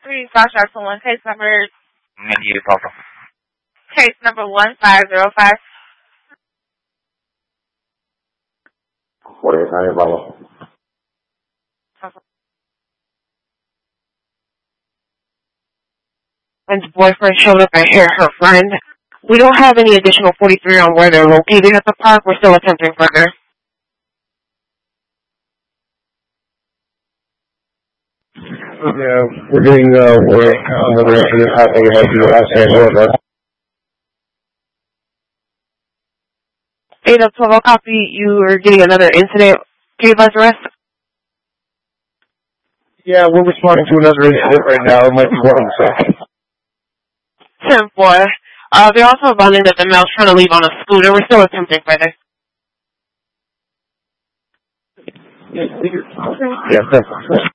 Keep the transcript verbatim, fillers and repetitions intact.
three, South Jackson one, case number, Mediate Papa. case number one five zero five. forty-eight Papa. And the boyfriend showed up and hit her friend. We don't have any additional forty-three on where they're located at the park. We're still attempting further. Yeah, we're getting, uh, we're, another incident happening ahead of the last hand. eight of twelve, copy. You are getting another incident. Can you advise the rest? Yeah, we're responding to another incident right now. It might be one second. ten four. Uh, they're also abandoning that the male's trying to leave on a scooter. We're still attempting further. Yeah,